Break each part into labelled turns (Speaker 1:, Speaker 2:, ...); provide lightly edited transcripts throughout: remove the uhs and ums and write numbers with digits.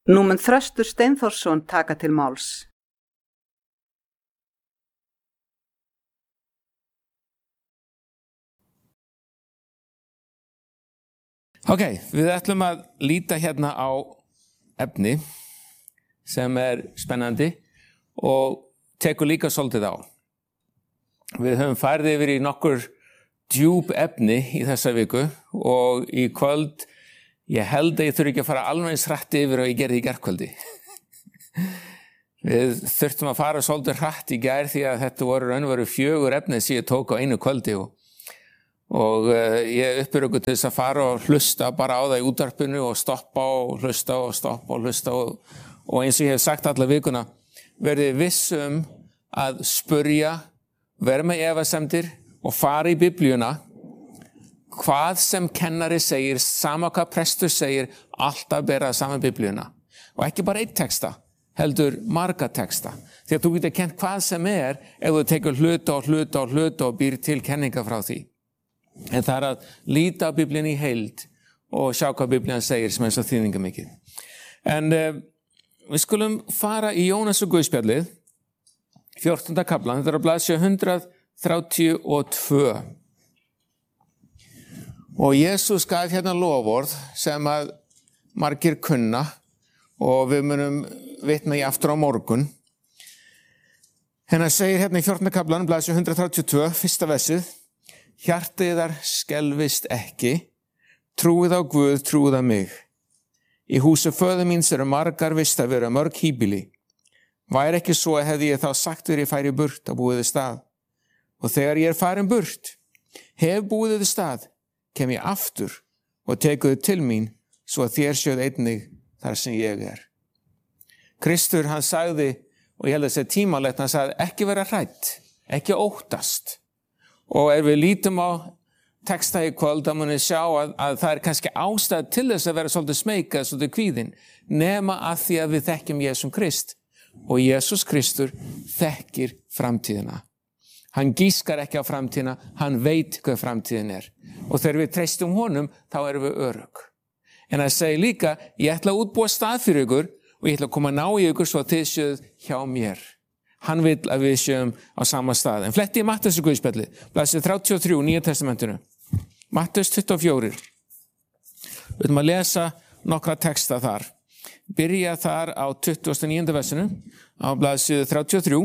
Speaker 1: Nú mun Þröstur Steinþórsson taka til máls.
Speaker 2: Ok, við ætlum að líta hérna á efni sem spennandi og tekur líka svolítið á. Við höfum farið yfir í nokkur djúp efni í þessa viku og í kvöld, ég held að ég þurfi ekki að fara alveg eins hratt yfir og ég gerði í gærkvöldi. Við þurftum að fara svolítið hratt í gær því að þetta voru raunveru 4 efni sem ég tók á einu kvöldi og ég uppbyrði okkur til þess að fara og hlusta bara á það í útvarpinu og stoppa og hlusta og stoppa og hlusta og eins og ég hef sagt alla vikuna, verði viss að spurja, vera með efasemdir og fara í Biblíuna, hvað sem kennari segir, sama hvað prestur segir, alltaf bera saman Biblíuna. Og ekki bara einn texta, heldur marga texta. Því að þú getur kennt hvað sem ef þú tekur hluta og býr til kenninga frá því. En það að líta á Biblíunni í heild og sjá hvað Biblían segir sem svo þýðingamikið. En við skulum fara í Jónas og Guðspjallið, 14. kaflan, þetta á blaðsíðu 132. Og Jesús gaf hérna loforð sem að margir kunna og við munum vitna í aftur á morgun. Hérna segir hérna í 14. kaflan, blaðsíðu 132, fyrsta versið: Hjartað yðar skelfist ekki, trúið á Guð, trúið á mig. Í húsi föður míns margar vistarverur, mörg híbýli. Væri ekki svo hefði ég þá sagt þér ég færi burt og búið þið stað. Og þegar ég farin burt, hef búið þið stað, kem ég aftur og tekuðu til mín, svo að þér sjöð einnig þar sem ég Kristur, hann sagði, og ég held að það sé tímalegt, hann sagði ekki vera hrædd, ekki óttast. Og við lítum á texta í kvöld, þá munum við sjá að það kannski ástæð til þess að vera svolítið smeykað, svolítið kvíðin, nema að því að við þekkjum Jesúm Krist. Og Jesús Kristur þekkir framtíðina. Hann gískar ekki á framtíðina, hann veit hvað framtíðin Og þegar við treystum honum, þá erum við örugg. En það segir líka, ég ætla að útbúa stað fyrir ykkur og ég ætla að koma að ná í ykkur svo að þið séuð hjá mér. Hann vil að við séum á sama stað. En fletti í Matteus Guðspjalli, blaðsíðu 33, Nýja testamentinu. Matteus 24. Við ætlum að lesa nokkra texta þar. Byrja þar á 29. versinu, á blaðsíðu 33.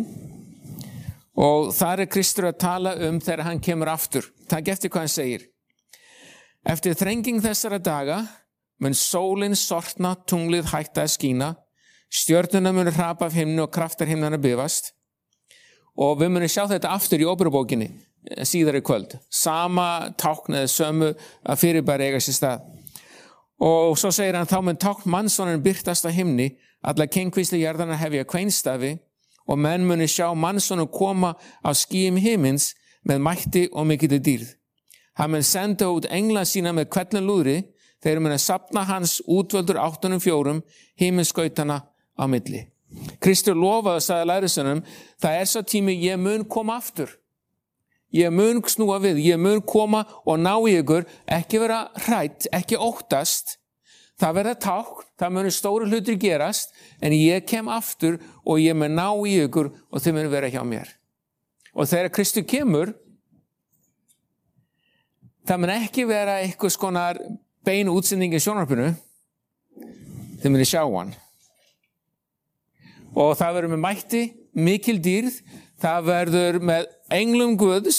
Speaker 2: Og þar Kristur að tala þegar hann kemur aftur. Takk eftir hvað hann segir. Eftir þrenging þessara daga mun sólin sortna, tunglið hætta að skína, stjörnuna mun hrapa af himni og kraftar himnanna bifast. Og við munum sjá þetta aftur í Óperubókinni síðar í kvöld. Sama tákn eða sömu að fyrirbæri eiga sér stað. Og svo segir hann, þá mun tákn mannssonin birtast á himni, alla kengvísli jarðarna hefja kveinstafi og menn muni sjá mannssonin koma á skýjum himins með mætti og mikilli dýrð. Hann mun senda út engla sína með hvellum lúðri, þeir muni safna hans útvöldur 8/4 himinskautana á milli. Kristur lofaði, sagði lærisveinunum, það svo tími ég mun koma aftur. Ég mun snúa við, ég mun koma og ná í ykkur, ekki vera hrædd, ekki óttast. Það verða tákn, það muni stóru hlutir gerast, en ég kem aftur og ég mun ná í ykkur og þið muni vera hjá mér. Og þegar Kristur kemur, það mun ekki vera eitthvað skonar bein útsending í sjónvarpinu, þið muni sjá hann. Og það verður með mætti, mikil dýrð, það verður með englum Guðs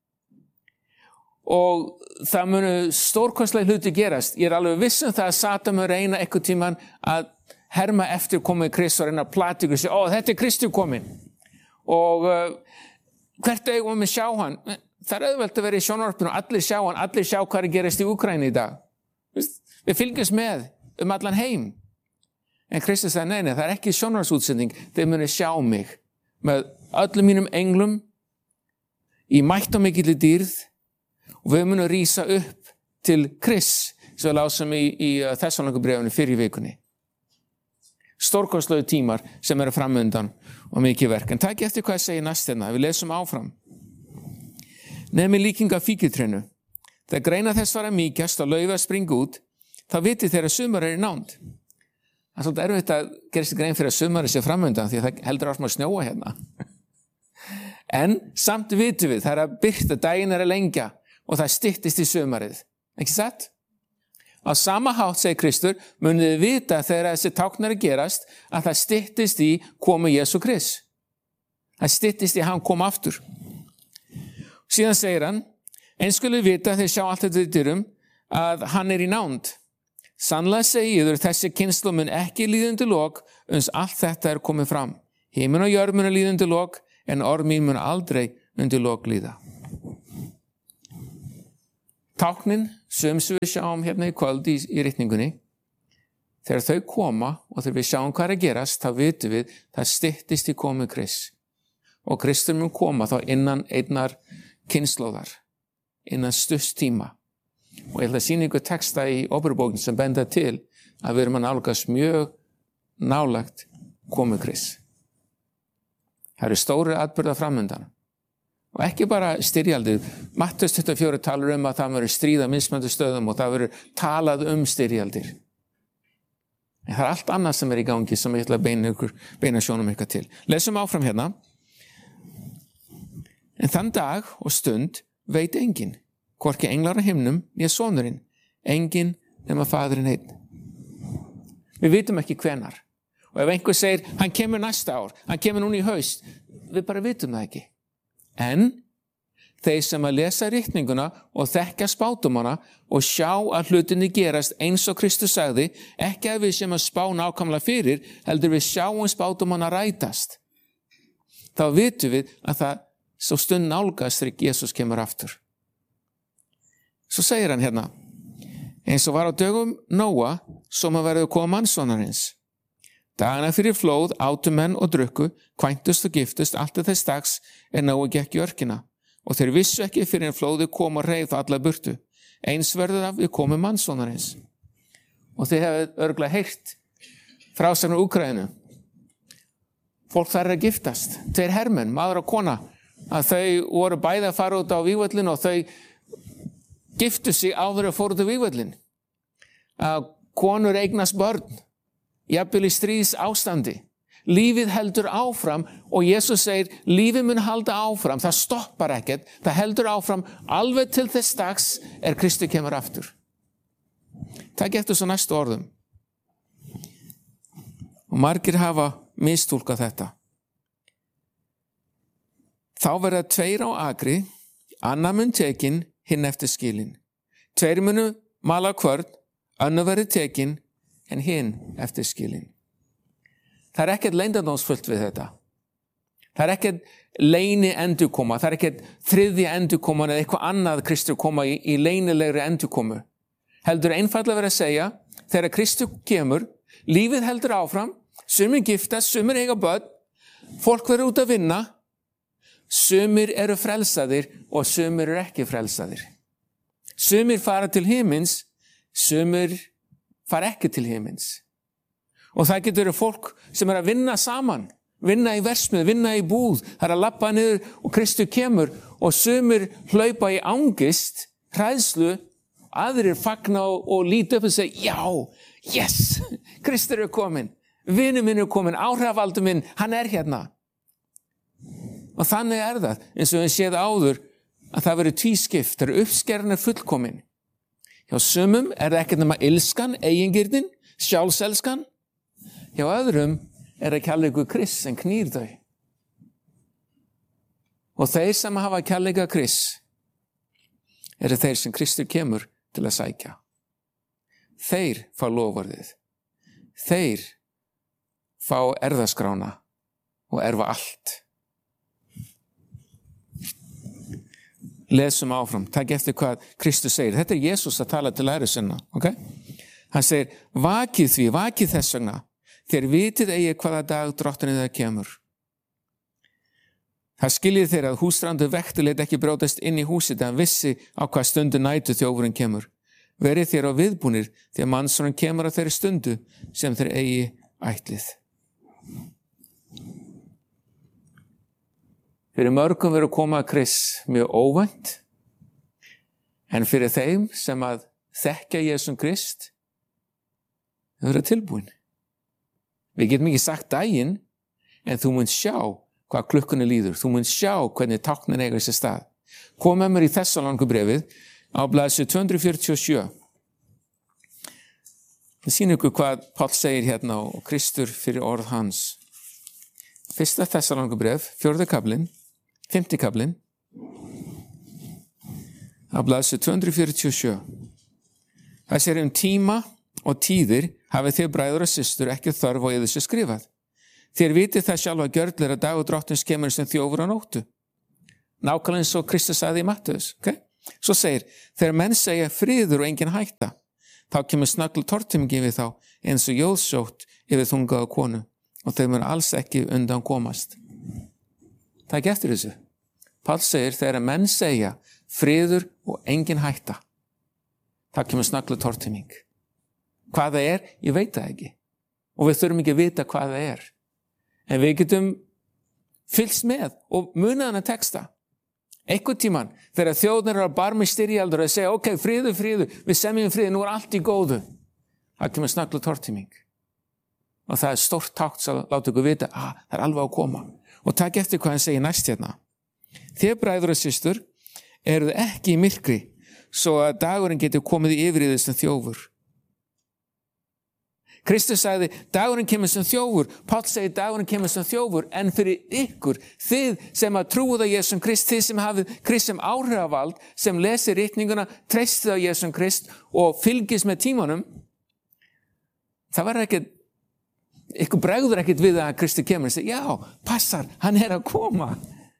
Speaker 2: og það munu stórkostlega hluti gerast. Ég alveg viss það að Satan mun reyna eitthvað tíman að herma eftir komið Kristur og reyna að plata ykkur og segja, þetta Kristur komin. Og hvert eigum við sjá hann? Það auðvelt að vera í sjónvarpinu og allir sjá hann, allir sjá hvað gerist í Úkraínu í dag. Við fylgjumst með allan heim. En Kristus sagði, nei, það ekki sjónvarpsútsending, þeir muni sjá mig með öllum mínum englum í mætt og mikilli dýrð og við munum rísa upp til Krists, sem við lásum í Þessalónikubréfinu fyrir vikunni. Stórkostlegu tímar sem eru framundan og mikið verk. En takk eftir hvað ég segi næst hérna, við lesum áfram. Nefnir líking af fíkjutrénu. Þegar greina þess fara mýkjast og laufa springa út, þá viti þeirra sumar í nánd. Það er svolítið erfitt að gera sér grein fyrir að sumarið sé framöndan því að það heldur áfram að snjóa hérna. En samt vitum við, það er að birta, daginn er að lengja og það styttist í sumarið. Ekki satt? Á sama hátt, segir Kristur, munið þið vita þegar þessi táknar að gerast að það styttist í komu Jesú Krist. Það styttist í að hann kom aftur. Síðan segir hann, eins skuluð vita þegar sjá allt þetta í dyrum að hann er í nánd. Sannlega segi ég þér, þessi kynslóð mun ekki líða undir lok uns allt þetta er komið fram. Himinn og jörð mun líða undir lok en orð mín mun aldrei undir lok líða. Táknin sem við sjáum hérna í kvöld í ritningunni, þegar þau koma og þegar við sjáum hvað er að gerast, þá vitum við það styttist í komu Krists. Og Kristur mun koma þá innan einnar kynslóðar, innan stutts tíma. Og ég ætla að sýna ykkur texta í Óperubókin sem benda til að við erum að nálgast mjög nálagt komu Krists. Það eru stóri atburðar framundan. Og ekki bara styrjaldir. Mattheus 24 talar að það verður stríð á mismunandi stöðum og það verður talað styrjaldir. En það er allt annað sem er í gangi sem ég ætla að beina sjónum ykkur til. Lesum áfram hérna. En þann dag og stund veit enginn, hvorki englar á himnum, né sonurinn, enginn nema faðirinn einn. Við vitum ekki hvenar. Og ef einhver segir, hann kemur næsta ár, hann kemur núna í haust, við bara vitum það ekki. En þeir sem að lesa ritninguna og þekka spátumana og sjá að hlutinni gerast eins og Kristus sagði, ekki að við sem að spá nákvæmlega fyrir, heldur við sjáum spátumana rætast. Þá vitum við að það svo stund nálgast þegar Jesús kemur aftur. Svo segir hann hérna, eins og var á dögum Nóa, svo maður verður koma mannssonarins. Dagana fyrir flóð, átu menn og drukku, kvæntust og giftust, allt þess dags Nóa gekk í örkina. Og þeir vissu ekki fyrir en flóði kom og reið alla burtu. Eins verður af við komum mannssonarins. Og þið hefur örugglega heyrt frásagnar Úkraínu. Fólk þar að giftast, tveir hermenn, maður og kona, að þau voru bæði að fara út á vígvöllin og þau giftu sig áður að fóru út á vígvöllin. Að konur eignast börn, jafnvel í stríðs ástandi. Lífið heldur áfram og Jesús segir, lífið mun halda áfram, það stoppar ekkert, það heldur áfram alveg til þess dags Kristur kemur aftur. Takk eftir svo næstu orðum. Og margir hafa mistúlkað þetta. Þá verða tveir á akri, annar mun tekinn, hinn eftir skilin. Tveir munu mala kvörn, önnur verði tekinn, en hinn eftir skilin. Það er ekkert leyndardómsfullt við þetta. Það er ekkert leyni endurkoma, það er ekkert þriðja endurkoman eða eitthvað annað Kristur koma í leynilegri endurkomu. Heldur einfaldlega verið að segja, þegar Kristur kemur, lífið heldur áfram, sumir giftast, sumir eiga börn, fólk verður út að vinna, sumir eru frelsaðir og sumir eru ekki frelsaðir. Sumir fara til himins, sumir fara ekki til himins. Og það getur verið fólk sem er að vinna saman, vinna í versmið, vinna í búð, það er að labba niður og Kristur kemur og sumir hlaupa í angist, hræðslu, aðrir fagna og líta upp og segja, já, yes, Kristur er komin, vinur minn er komin, áhrifaldur minn, hann er hérna. Og þannig er það, eins og við séð áður, að það verður tvískipt, það eru uppskerðan fullkomin. Hjá sumum er það ekkert nema ilskan, eigingirnin, sjálfselskan. Hjá öðrum er það kærleikur Krists sem knýr þau. Og þeir sem hafa kærleika Krists eru þeir sem Kristur kemur til að sækja. Þeir fá loforðið. Þeir fá erfðaskrána og erfa allt. Lesum áfram, takk eftir hvað Kristus segir. Þetta er Jesús að tala til læri sinna, ok? Hann segir, vakið því, vakið þess vegna, þér vitið eigi hvaða dag drottinn það kemur. Það skiljið þeir að húsrandu vekti leit ekki brjótast inn í húsið, en vissi á hvað stundu nætu þjófurinn kemur. Verið þér á viðbúnir, því að mannssonin kemur á þeirri stundu sem þeir eigi ætlið. Fyrir mörgum verður koma að Krists mjög óvænt, en fyrir þeim sem að þekkja Jesum Krist, þau verður tilbúin. Við getum ekki sagt daginn, en þú munt sjá hvað klukkunni líður. Þú munt sjá hvernig táknin eiga sér stað. Kom með mér í Þessalónikubréfið á blaðsíðu 247. Það sýnir ykkur hvað Páll segir hérna og Kristur fyrir orð hans. Fyrsta Þessalónikubréf, 4. kaflinn, 5. kaflinn, á blaðsíðu 247. Það segir tíma og tíðir hafið þið bræður og systur ekki þörf á yður sem skrifað. Þér vitið það sjálfa gjörlir að dagur drottins kemur sem þjófur á nóttu. Nákvæmlega eins og Kristus sagði í Mattheus. Okay? Svo segir, þegar menn segja friður og engin hætta, þá kemur snöggl tortímingi við þá eins og jóðsótt yfir þungaða konu og þeir mun alls ekki undan komast. Það er ekki eftir þessu. Páll segir, þegar menn segja friður og engin hætta, þá kemur snöggl tortíming. Hvað það er, ég veit það ekki. Og við þurfum ekki að vita hvað það er. En við getum fylgst með og munað hana texta. Einhvern tímann, þegar þjóðnir eru að barmi styrjaldur og segja, ok, friður, við semjum friður, nú er allt í góðu. Það kemur snöggl tortíming. Og það er stórt tákn sem láta ykkur vita, það er alveg að koma. Og takk eftir hvað hann segir næst hérna. Þið bræður og systur eruð ekki í myrkri, svo að dagurinn getur komið í yfirriðið sem þjófur. Kristus sagði, dagurinn kemur sem þjófur. Páll segir, dagurinn kemur sem þjófur, en fyrir ykkur, þið sem að trúið á Jesum Krist, þið sem hafið Krist sem áhrifavald, sem lesir ritninguna, treystið á Jesum Krist og fylgist með tímanum, það var ekkert, ykkur bregður ekkert við að Kristi kemur og segir, já, passar, hann er að koma.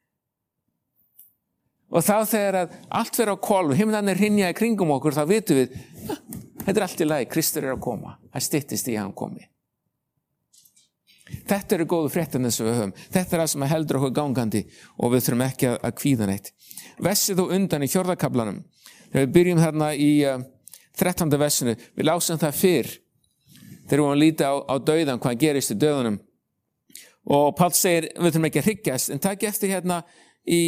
Speaker 2: Og þá þegar að allt fer á hvolf, himnarnir hrynja í kringum okkur, þá vitum við, þetta er allt í lagi, Kristur er að koma. Það styttist í að hann komi. Þetta eru góðu fréttirnar sem við höfum. Þetta er það sem heldur okkur gangandi og við þurfum ekki að kvíða neitt. Versið og undan í 4. kaflanum. Þegar við byrjum hérna í 13. versinu, við lásum það fyrr. Þegar við vorum lítið á dauðan, hvað gerist í dauðanum. Og Páll segir, við þurfum ekki að hryggjast, en takk eftir hérna í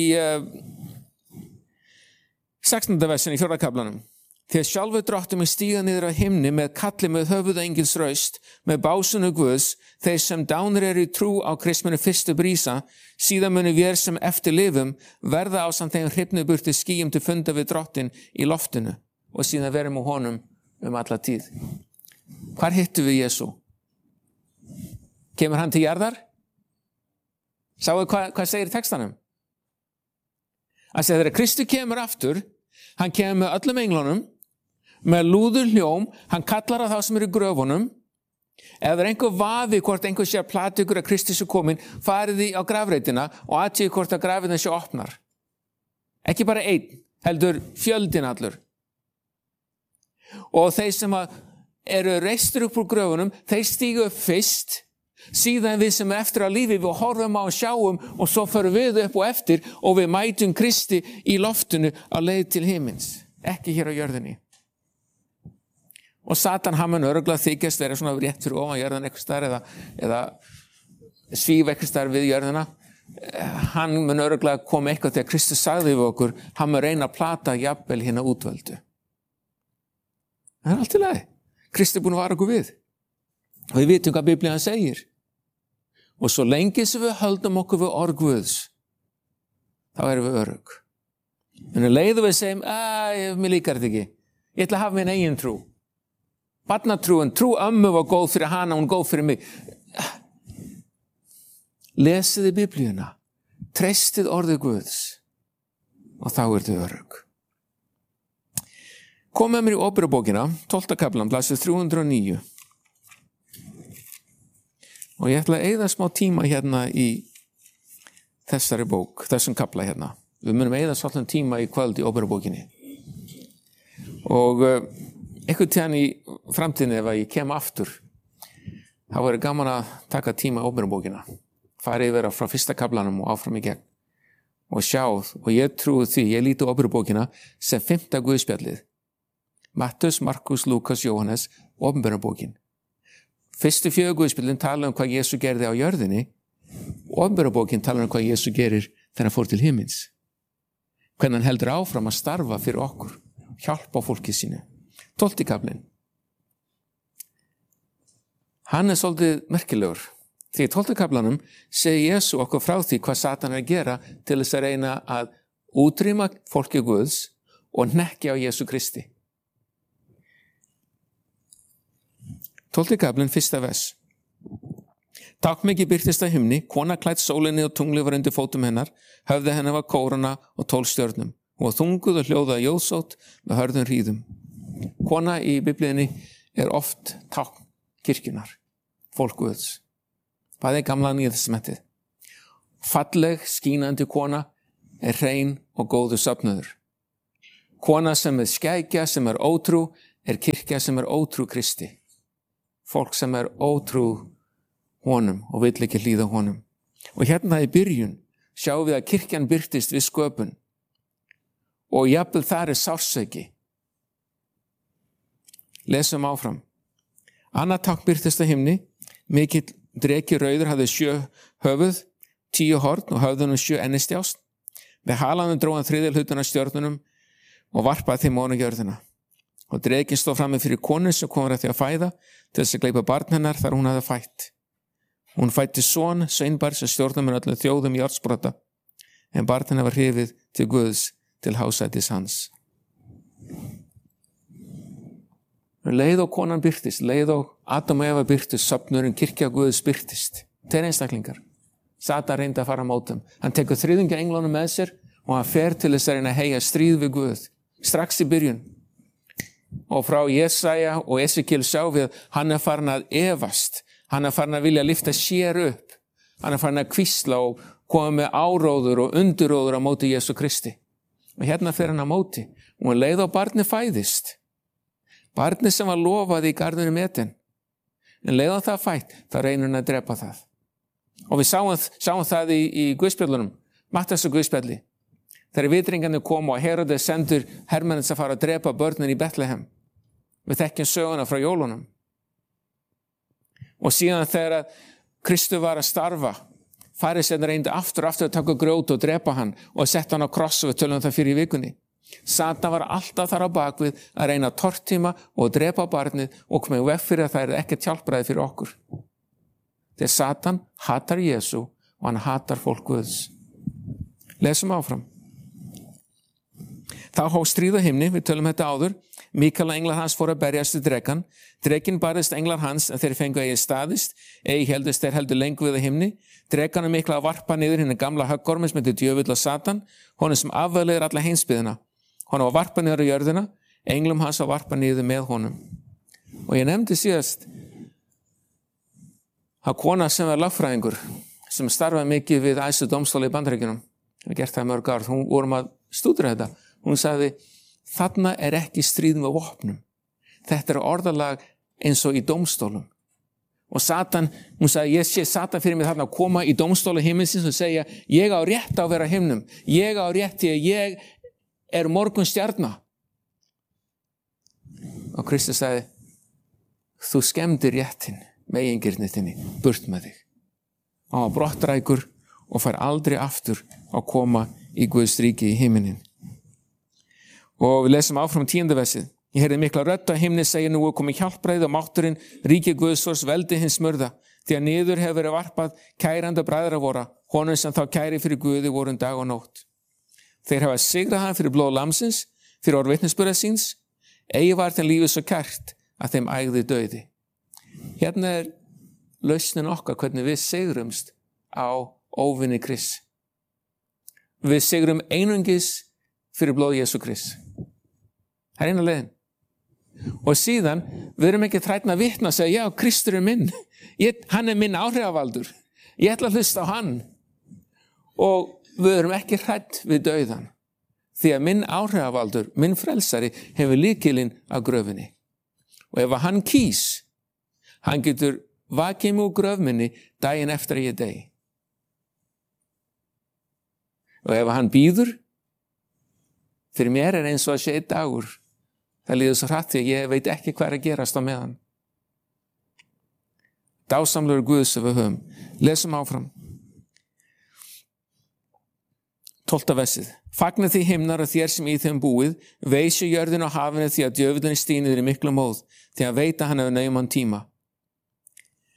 Speaker 2: 16. versinu í 4. kaflanum. Þegar sjálfur drottum stíga niður á himni með kalli með höfuð engils raust, með básunu Guðs, þeir sem dánir eru í trú á Kristmunu fyrstu brísa, síðan munu vér sem eftir lifum verða ásamt þeim hrifnu burti skýjum til funda við drottin í loftinu og síðan verum á honum alla tíð. Hvar hittum við Jesú? Kemur hann til jarðar? Sáu hvað segir í textanum? Að segja þegar Kristi kemur aftur, hann kemur með öllum englunum, með lúður hljóm, hann kallar á þá sem eru í gröfunum. Ef það er einhver vafi hvort einhver sé að plata ykkur að Kristus er komin, farið því á grafreitina og aðtíð hvort að grafreitina sé opnar. Ekki bara einn, heldur fjöldin allur. Og þeir sem eru reistur upp úr gröfunum, þeir stígu upp fyrst, síðan við sem er eftir á lífi, við horfum á og sjáum og svo förum við upp og eftir og við mætum Kristi í loftinu á leið til himins. Ekki hér á jörðinni. Og Satan, hann mun örugglega þykjast vera svona rétt fyrir ofan jörðina eitthvað staðar eða svífa eitthvað staðar við jörðina. Hann mun örugglega koma eitthvað þegar Kristus sagði við okkur, hann mun reyna að plata jafnvel hérna útvöldu. Það er allt í lagi. Kristus er búin að vara okkur við. Og við vitum hvað Biblían segir. Og svo lengi sem við höldum okkur við orð Guðs, þá erum við örugg. En leiðum við segjum, mér líkar þetta ekki. Ég ætla að hafa minn eigin trú. Barnatrúin, trú ömmu var góð fyrir hana, hún góð fyrir mig. Lesiði Biblíuna, treystið orðið Guðs og þá er þið örugg. Kom með mér í Óperubókina, 12. kaflan, blaðsíðu 309. Og ég ætla að eyða smá tíma hérna í þessari bók, þessum kafla hérna. Við munum eyða svolítið tíma í kvöld í Óperubókinni. Og einhvern tíðan í framtíðinni ef ég kem aftur, þá verður gaman að taka tíma í Óperubókina. Farið vera frá fyrsta kaflanum og áfram í gegn. Og sjá, og ég trúi því, ég líti Óperubókina sem 5. guðspjallið. Mattheus, Markus, Lukas, Jóhannes, Opinberubókin. Fyrstu 4 guðspjallin tala hvað Jesú gerði á jörðinni, Opinberubókin tala hvað Jesú gerir þegar hann fór til himins. Hvernig hann heldur áfram að starfa fyrir okkur, hjálpa fólkið sínu. 12. kaflinn. Hann svolítið merkilegur. Því í 12. kaflanum segir Jesú okkur frá því hvað Satan að gera til þess að reyna að útrýma fólki Guðs og hnekkja á Jesú Kristi. 12. kaflinn, 1. vers. Táknmynd birtist að himni, kona klædd sólinni og tungli var undir fótum hennar, höfði hennar var kóruna og 12 stjörnum. Hún var þunguð og hljóðaði jóðsótt með hörðum hríðum. Kona í Biblíunni oft tákn kirkjunar, fólk Guðs. Bæði gamla og Nýja testamentið. Falleg, skínandi kona hrein og góður söfnuður. Kona sem skækja, sem ótrú, kirkja sem ótrú Kristi. Fólk sem ótrú honum og vill ekki hlýða honum. Og hérna í byrjun sjáum við að kirkjan birtist við sköpun. Og jafnvel þar sársauki. Lesum áfram. Annað tákn birtist að himni, mikill dreki rauður hafði 7 höfuð, 10 horn og höfðunum 7 ennistjást. Með halanum dró hann 3. hlutan af stjörnunum og varpaði þeim ofan á jörðina. Og drekinn stóð frammi fyrir konu sem kom að því að fæða til þess að gleypa barn hennar þar hún hafði fætt. Hún fætti son, sveinbarn sem stjórnar með öllum þjóðum járnsbrota, en barn hennar var hrifið til Guðs til hásætis hans. Leið og konan birtist, leið og Adam og Eva birtist, söfnurinn kirkja Guðs birtist. Þeir einstaklingar. Satan reyndi að fara á mótum. Hann tekur 3. englunum með sér og hann fer til þess að reyna að heyja stríð við Guð. Strax í byrjun. Og frá Jesaja og Esekiel sjáum við að hann farin að efast. Hann farin að vilja lyfta sér upp. Hann farin að hvísla og koma með áróður og undiróður á móti Jesú Kristi. Og hérna fer hann á móti. Og leið og barni fæðist. Barni sem var lofað í garðinum Eden. En leið og það fætt, þá reynir hann að drepa það. Og við sáum það í Guðspjöllunum, Matthías og Guðspjalli. Þegar vitringarnir komu og Heródes sendur hermennins að fara að drepa börnin í Betlehem. Við þekkjum söguna frá jólunum. Og síðan þegar Kristur var að starfa, farisænar reyndi aftur að taka grjót og drepa hann og setta hann á kross og við tölum það fyrir í vikunni. Satan var alltaf þar á bakvið að reyna að tortíma og drepa barnið og koma í veg fyrir að það er ekkert hjálpræði fyrir okkur. Þegar Satan hatar Jesú og hann hatar fólk Guðs. Lesum áfram. Þá hóf stríð á himni, við tölum þetta áður. Mikael og englar hans fóru að berjast við drekann. Drekinn barðist englar hans en þeir fengu eigi staðist. Eigi heldust þeir heldur lengur við á himni. Drekanum mikla að varpa niður hinn gamla höggormi sem heitir djöfull og Satan. Honum sem afveðlegir alla heimsbyggðina. Honum var varpa niður á jörðina. Englum hans var varpa niður með honum. Og ég nefndi síðast að kona sem var lögfræðingur sem starfaði mikið við æðstu dómstóla í Bandaríkjunum. Við gert það mörg ár. Hún vorum að stúdera þetta. Hún sagði, þarna er ekki stríð með vopnum. Þetta er orðalag eins og í dómstólum. Og Satan, hún sagði, ég sé Satan fyrir mig þarna að koma í dómstóla himminsins og segja, ég á rétt á að vera himnum. Ég á rétt til að ég er morgun stjarna. Og Kristus sagði, þú skemmdir réttin með eigingirnitinni, burt með þig. Hann var brottrækur og fær aldrei aftur að koma í Guðs ríki í himinin. Og við lesum áfram 10. versið. Ég heyrði mikla rödd á himni segja nú er komið hjálpræði og mátturinn, ríki Guðsvors veldi hins smurða, því að niður hefur verið varpað kæranda bræðra vora, honum sem þá kæri fyrir Guði voru dag og nótt. Þeir hafa sigrað hann fyrir blóð lamsins, fyrir orð vitnisburðar síns, eigi var þeim lífið svo kært að þeim ægði dauði. Hérna er lausnin okkar hvernig við sigrumst á óvinni Krists. Við sigrum einungis fyrir blóð Jesú Krists. Það er eina leiðin. Og síðan, við erum ekki þrætna að vitna og segja, já, Kristur er minn. Hann er minn áhrifavaldur. Ég ætla að hlusta á hann. Og við erum ekki hrætt við dauðan. Því að minn áhrifavaldur, minn frelsari, hefur lykilinn af gröfinni. Og ef hann kýs, hann getur vakið mig úr gröfminni daginn eftir að ég dey. Og ef hann býður, fyrir mér er eins og að sé einn dagur. Það líður svo hratt því að ég veit ekki hvað er að gerast á meðan. Dásamlegur Guð sem við höfum. Lesum áfram. 12. versið. Fagnið því himnar og þér sem í þeim búið, veisju jörðin og hafinu því að djöfullin stínir í miklu móð, því að veit að hann hefur nauman tíma.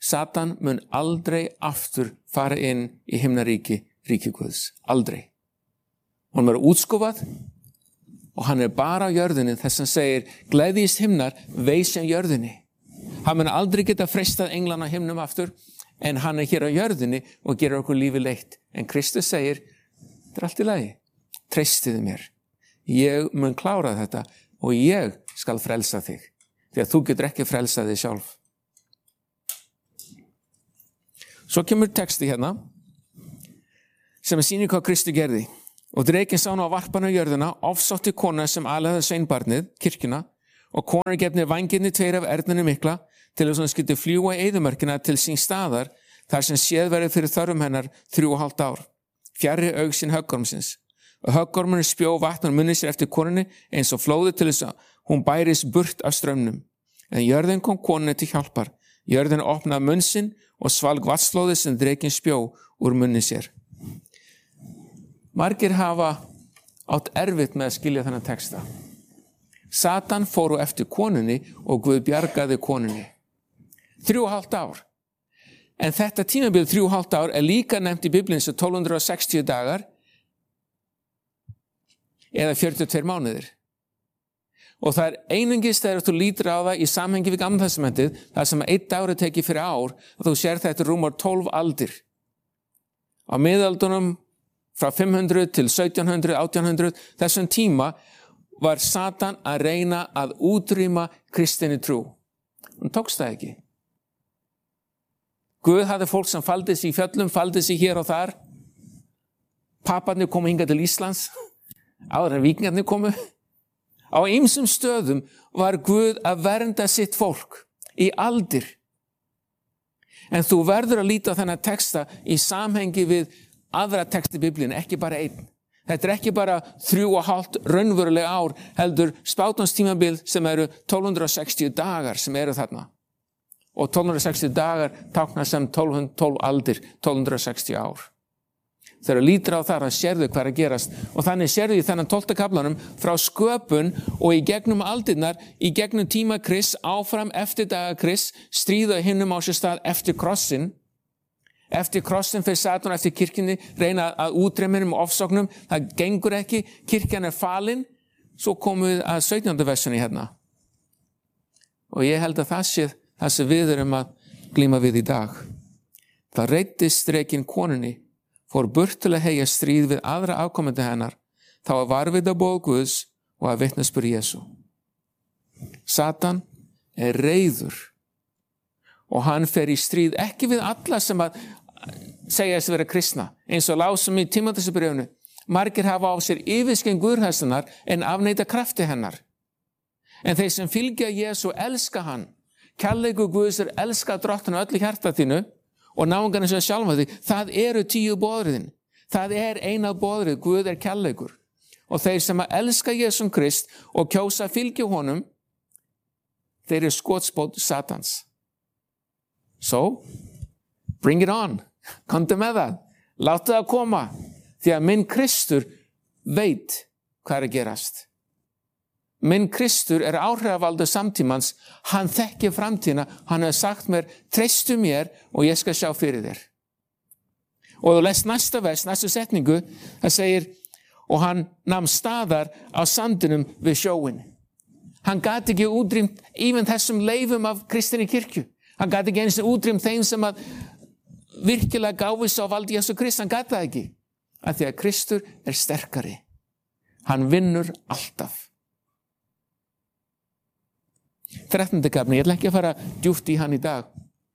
Speaker 2: Satan mun aldrei aftur fara inn í himnaríki, ríki Guðs. Aldrei. Hann er útskúfað og hann er bara á jörðinni þess að hann segir, gleðjist himnar, veisja jörðinni. Hann mun aldrei geta freistað englana á himnum aftur, en hann er hér á jörðinni og gerir okkur lífi leitt. En Kristus segir, þetta er allt í lagi, treystiði mér. Ég mun klára þetta og ég skal frelsa þig. Því að þú getur ekki frelsað þig sjálf. Svo kemur texti hérna sem sýnir hvað Kristur gerði. Og drekinn sá nú á varpan á jörðina, ofsótti kona sem alaði sveinbarnið, kirkjuna, og konar gefnir vængirnir tveir af erninni mikla til þess að hann skyldi fljúga í eyðimörkina til sín staðar þar sem séð verið fyrir þörfum hennar 3,5 ár. Fjarri aug sín höggormsins. Og höggormurinn spjó vatn og munni sér eftir konunni eins og flóði til þess að hún bærist burt af straumnum. En jörðin kom konunni til hjálpar. Jörðin opnaði munn sinn og svalg vatnsflóðið sem drekinn spjó úr munni sér. Margir hafa átt erfitt með að skilja þennan texta. Satan fór eftir konunni og Guð bjargaði konunni. 3,5 ár. En þetta tímabil 3,5 ár er líka nefnt í Biblíunni sem 1260 dagar eða 42 mánuðir. Og það er einungis þegar þú lítur á það í samhengi við Gamla testamentið, þar sem 1 dagur er tekið fyrir ár, og þú sér þetta rúmar 12 aldir. Á miðaldunum frá 500 til 1700, 1800, þessum tíma var Satan að reyna að útrýma kristinni trú. Hún tókst það ekki. Guð hafði fólk sem faldi sig í fjöllum, faldi sig hér og þar. Paparnir komu hingað til Íslands, áður en víkingarnir komu. Á ýmsum stöðum var Guð að vernda sitt fólk í aldir. En þú verður að líta á þennan texta í samhengi við aðra texti í Biblíunni, ekki bara einn. Þetta er ekki bara 3,5 raunveruleg ár, heldur spátumstímabil sem eru 1260 dagar sem eru þarna. Og 1260 dagar tákna sem 12 aldir, 1260 ár. Þegar þú lítur á það að sérðu hvað er að gerast og þannig sérðu í þennan 12. kaflanum frá sköpun og í gegnum aldirnar, í gegnum tíma Krists, áfram eftir daga Krists, stríða himnum á sér stað eftir krossin. Eftir krossin fyrir Satan, eftir kirkjunni, reyna að útrýma með ofsóknum, það gengur ekki, kirkjan er falin, svo komum við að 17. versunni hérna. Og ég held að það sé það sem við erum að glíma við í dag. Það reiddist drekinn konunni, fór burt til að heyja stríð við aðra afkomendur hennar, þá að varðveita boð Guðs og að vitnisburð Jesú. Satan er reiður og hann fer í stríð ekki við alla sem að segja þess að vera kristna, eins og lásum í Tímóteusbréfinu. Margir hafa á sér yfirskein guðhræðslunnar en afneita krafti hennar. En þeir sem fylgja Jesú elska hann. Kærleikur Guðs er elska drottinn af öllu hjarta þínu og náungan eins og sjálfa því. Það eru 10 boðorðin. Það er eina boðorðið, Guð er kærleikur. Og þeir sem að elska Jesú Krist og kjósa að fylgja honum, þeir eru skotspónn Satans. So, bring it on. Komdu með það. Láttu það koma. Því að minn Kristur veit hvað er að gerast. Minn Kristur er áhrifavaldur samtímans. Hann þekkir framtíðina. Hann hefur sagt mér, treystu mér og ég skal sjá fyrir þér. Og þú lest næsta vers, næstu setningu, það segir, og hann nam staðar á sandinum við sjóin. Hann gat ekki útrýmt even þessum leifum af kristinni kirkju. Hann gat ekki eins og útrýmt þeim sem að virkilega gáfist á valdi Jesú Krist. Hann gat það ekki. Af því að Kristur er sterkari. Hann vinnur alltaf. 13. kafli, ég ætla ekki að fara djúpt í hann í dag.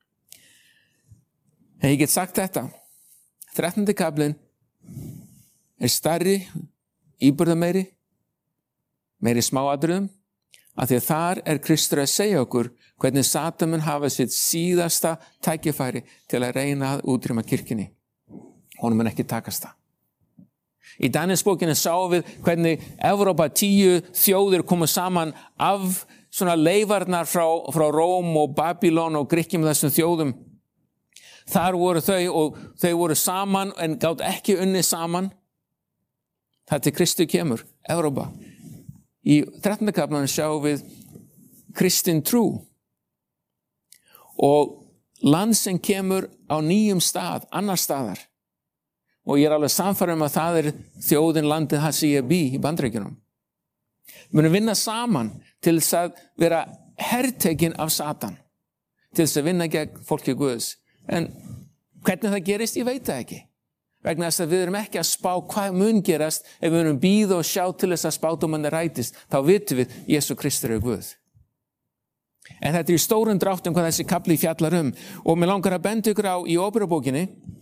Speaker 2: En ég get sagt þetta. 13. kaflin er stærri, íburðameiri, meiri smáatriðum, af því að þar er Kristur að segja okkur hvernig Satan mun hafa sitt síðasta tækifæri til að reyna að útrýma kirkjunni. Honum mun ekki takast það. Í Danielsbókinni sáum við hvernig Evrópa 10 þjóðir komu saman af svona leifarnar frá Róm og Babylon og Grikkjum þessum þjóðum. Þar voru þau og þau voru saman en gátt ekki unnið saman. Það til Kristur kemur, Evrópa. Í 13. kaflanum sjáum við kristin trú. Og land sem kemur á nýjum stað, annar staðar. Og ég alveg sannfærður að það þjóðin landið það sem ég bý í Bandaríkjunum. Við munum vinna saman til þess að vera hertekin af Satan, til þess að vinna gegn fólki Guðs. En hvernig það gerist, ég veit það ekki. Vegna þess að við erum ekki að spá hvað mun gerast ef við erum bíða og sjá til þess að spádómarnir rætist. Þá vitum við, Jesú Kristur er Guð. En þetta í stórum dráttum hvað þessi kafli fjallar og mér langar að benda ykkur á í Óperubókinni.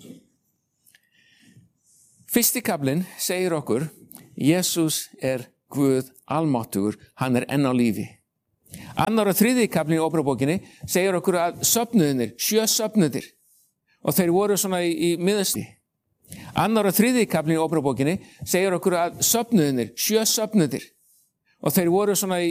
Speaker 2: Fyrsti kaflinn segir okkur, Jesús er Guð almáttugur, hann er enn á lífi. Annar og þriðji kaflinn í Óperubókinni segir okkur að söfnuðinir, 7 söfnuðir, og þeir voru svona í miðasti. Annar og þriðji kaflinn í Óperubókinni segir okkur að söfnuðinir, 7 söfnuðir, og þeir voru svona